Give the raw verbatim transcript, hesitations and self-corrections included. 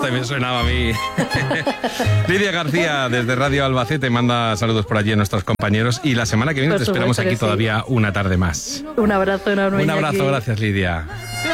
me sonaba a mí. Lidia García, desde Radio Albacete, manda saludos por allí a nuestros compañeros. Y la semana que viene Por te esperamos supuesto aquí que sí. todavía una tarde más. Un abrazo enorme. Un abrazo, Iñaki. gracias Lidia.